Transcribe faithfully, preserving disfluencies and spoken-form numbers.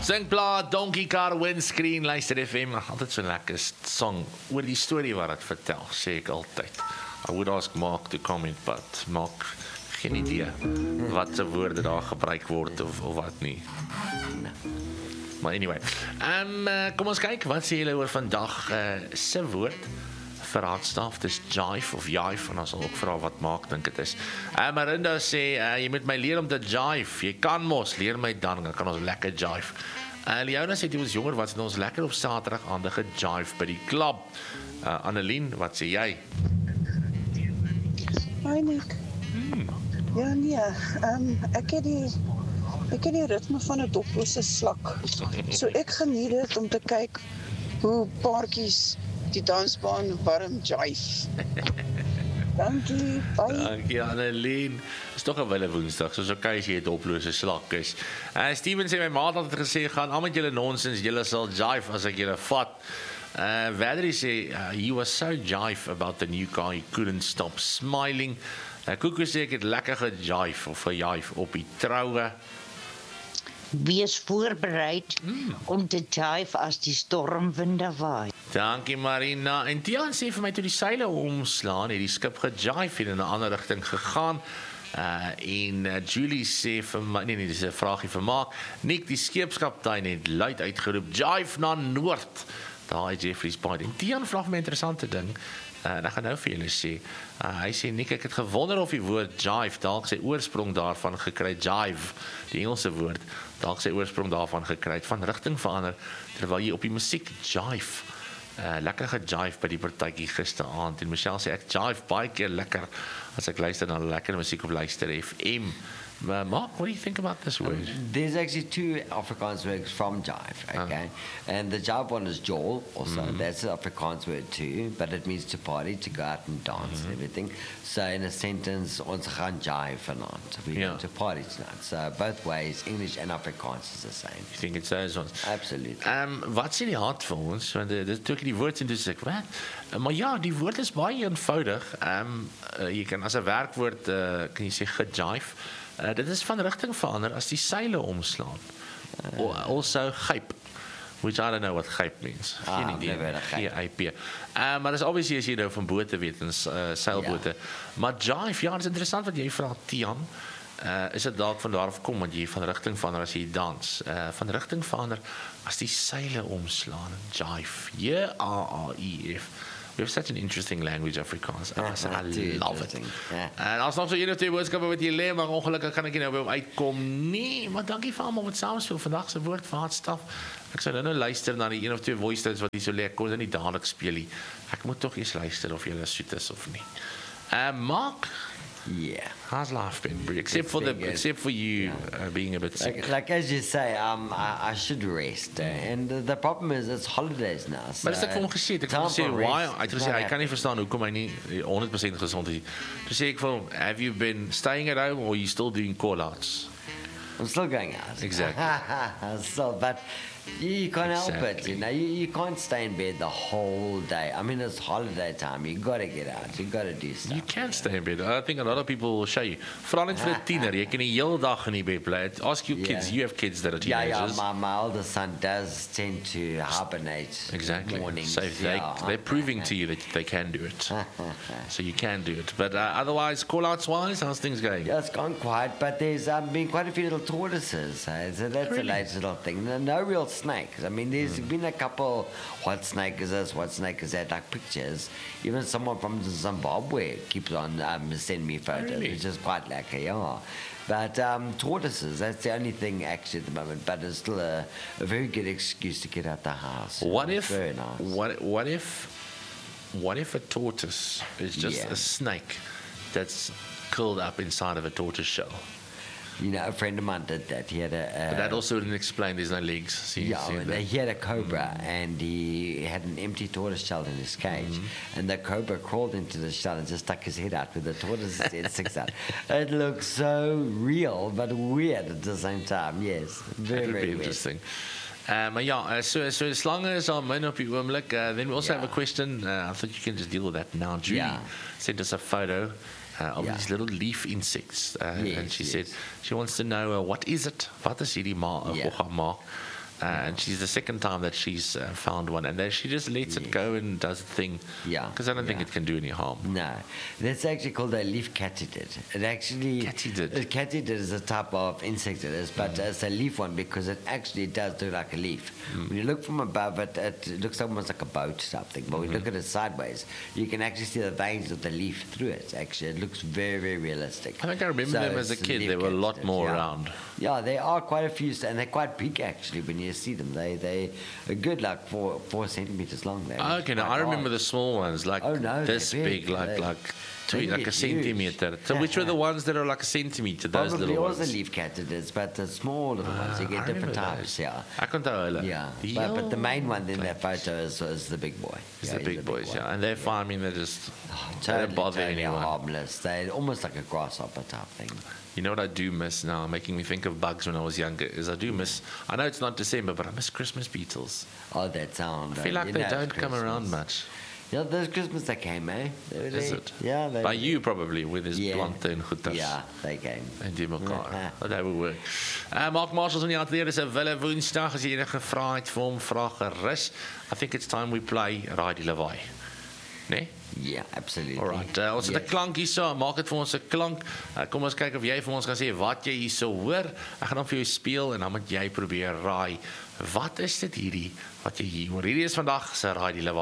Singplaat, Donkey Car, Windscreen, luister F M, altyd so lekker song oor die storie wat het vertel, sê ek altyd. I would ask Mark to comment, but Mark, geen idee wat se woorde daar gebruik word of, of wat nie. Maar anyway, um, uh, kom ons kyk, wat sê julle oor vandag uh, se woord? Verraadstaf, dis jive of jive, en dan sal ook vra wat maak dink dit is. Uh, Marinda sê, uh, jy moet my leer om te jive, jy kan mos, leer my dan, dan kan ons lekker jive. Uh, Leona sê, die ons jonger, wat sê ons lekker op saterdag aande gejive by die klub. Uh, Annelien, wat sê jy? Hi Nick. Hmm. Ja nee, um, ek het die ek het die ritme van 'n doplose slak. So ek geniet dit om te kyk hoe paartjies die dansbaan warm jive. Dankie, bye. Dankie Annelien. Is toch 'n wille woensdag, soos okay as jy 'n doplose slak is. Uh, Steven sê, my maat het gesê, gaan al met julle nonsens, julle sal jive as ek julle vat. Uh, Valerie sê, uh, he was so jive about the new car, he couldn't stop smiling. Uh, Koeko sê, ek het lekker gejive of gejive op die troue. Wees voorbereid mm. om te jive as die stormwinde waai. Dankie Marina. En Tiaan sê vir my, toe die seile omslaan, het die skip gejive en in 'n ander rigting gegaan. Uh, en uh, Julie sê vir my, nee nee, dis 'n vraagie vir Mark. Nick, die skeepskaptein het luid uitgeroep, jive na noord. Daar is Jeffrey's Point. En Tiaan vra vir my 'n interessante ding. Uh, en ek gaan nou vir julle sê. Uh, hy sê, Nick, ek het gewonder of die woord jive, dalk sy oorsprong daarvan gekry, jive, die Engelse woord, dalk sy oorsprong daarvan gekry, van rigting verander, terwyl jy op die musiek jive, uh, lekker gejive by die partytjie gisteraand. En Michelle sê, ek jive baie keer lekker, as ek luister na lekker musiek op luister F M. Uh, Mark, what do you think about this word? Um, there's actually two Afrikaans words from jive, okay? Uh. And the jive one is jol, also. Mm-hmm. That's an Afrikaans word too, but it means to party, to go out and dance mm-hmm. and everything. So in a sentence, ons gaan jive vanaand. We're yeah. going to party tonight. So both ways, English and Afrikaans is the same. You think it's those ones? Absolutely. Um, wat sê die hart vir ons? Want uh, dit toe ek die woord sien, toe sê ek, wat? Uh, maar ja, die woord is baie eenvoudig. Um, uh, jy kan as 'n werkwoord, uh, kan jy sê gejive. Uh, dit is van rigting verander as die seile omslaan. Uh, also gyp, which I don't know what gyp means. Geen ah, idee. G Y P. Uh, maar dis obviously as jy nou van bote weet, en uh, seilbote. Yeah. Maar jive, ja, dit is interessant wat jy vra, Tiaan. Uh, is dit dalk van daar af kom, want jy van rigting verander as jy dans. Uh, van rigting verander as die seile omslaan. Jive. J A A I F. We have such an interesting language, Afrikaans. Oh, I, I love it. Yeah. En as nog so een of twee boodskappe wat jy lê, maar ongelukkig kan ek nie nou by hom uitkom nie. Maar dankie vir almal wat saamspeel vandag se woord verraadstaf. Ek sou nou nou luister na die een of twee voice notes wat hier so lê. Ek kon dit nie dadelik speel nie. Ek moet tog eens luister of jy soet is of nie. Uh, Mark, yeah, how's life been, except for the good. except for you uh, being a bit sick? Like, like as you say, um, I, I should rest, uh, and the, the problem is it's holidays now. So maar dis ek vir hom gesê, ek het gesê why? Hy het gesê hy kan nie verstaan hoekom hy nie honderd persent gesond is. Toe sê ek vir hom, have you been staying at home or are you still doing call-outs? I'm still going out. Exactly. So, but you, you can't exactly. help it. You know, you, you can't stay in bed the whole day. I mean, it's holiday time. You got to get out. You got to do stuff. You can stay in bed. I think a lot of people will show you. Veral net vir 'n tiener, jy kan die hele dag in die bed bly. Ask your kids. Yeah. You have kids that are teenagers. Yeah, yeah. My, my oldest son does tend to hibernate. Exactly. Mornings. So they yeah. they're proving to you that they can do it. So you can do it. But uh, otherwise, call-outs wise, how's things going? Yeah, it's gone quiet, but there's um, been quite a few little tortoises. Uh, so that's really? a nice little thing. No, no real snakes. I mean, there's mm. been a couple, what snake is this, what snake is that, like pictures. Even someone from Zimbabwe keeps on um, sending me photos, really? Which is quite lucky, yeah. But um, tortoises, that's the only thing actually at the moment, but it's still a, a very good excuse to get out the house. What if, very nice. what, what if, what if a tortoise is just yeah. a snake that's curled up inside of a tortoise shell? You know, a friend of mine did that. He had a. a but that also didn't explain there's no legs. See, yeah, see he had a cobra, mm. and he had an empty tortoise shell in his cage, mm-hmm. and the cobra crawled into the shell and just stuck his head out with the tortoise's head sticks out. It looks so real, but weird at the same time. Yes, very, that would very be weird. interesting. Uh, maar ja, uh, so, so slange is al min op die oomblik. Uh, then we also yeah. have a question. Uh, I thought you can just deal with that now. Julie yeah. sent us a photo. Uh, of yeah. these little leaf insects, uh, yes, and she yes. said she wants to know uh, what is it? Wat is hierdie ma? Yeah. Ma? Uh, and she's the second time that she's uh, found one, and then she just lets it go and does the thing. Yeah, Because I don't think yeah. it can do any harm. No, that's actually called a leaf katydid. It actually Katydid. A katydid is a type of insect it is, but Mm. it's a leaf one because it actually does look like a leaf. Mm. When you look from above, it, it looks almost like a boat or something. But when you Mm-hmm. look at it sideways, you can actually see the veins of the leaf through it. Actually, it looks very, very realistic. I think I remember So them as a it's kid. leaf There were a lot katydid, more yeah. around. Yeah, they are quite a few, and they're quite big actually. When you see them, they they are good, like four four centimeters long. They're Okay, now quite I remember large. the small ones, like Oh, no, this they're big, big. like They- like two, they like a get huge. centimeter. So which were the ones that are like a centimeter? Those Probably little also ones. leaf katydids, but the small little ones, you Ah, get I different remember types, those. yeah. I can tell hulle. Yeah, Die but, but the heel main one in that klein. photo is, is the big boy. It's Yeah, the he's big boys, one. yeah. And they're fine. I mean, they're just, they Totally, don't bother totally anyone. harmless. They're almost like a grasshopper type thing. You know what I do miss now, making me think of bugs when I was younger, is I do miss, I know it's not December, but I miss Christmas beetles. Oh, that sound. I feel uh, like you they know it's don't come Christmas. around much. Yeah, those Christmas they came, eh? They were Is there. it? Yeah, they By were you probably, with his Yeah. plante en goeders. Yeah, they came. En die mekaar. Ja. Dat wou work. Uh, Mark Marshalls van die ateljee, dis 'n wille Woensdag. As jy enige vrae het vir hom, vra gerus. I think it's time we play Raai die Lawaai. Nee? Yeah, absolutely. Alright, uh, ons het 'n Yes. klank hierso, maak dit vir ons 'n klank. Uh, kom ons kyk of jy vir ons kan sê wat jy hierso hoor. Ek gaan dan vir jou speel en dan moet jy probeer raai wat is dit hierdie wat jy hier hoor. Hierdie is vandag se Raai die Lawaai.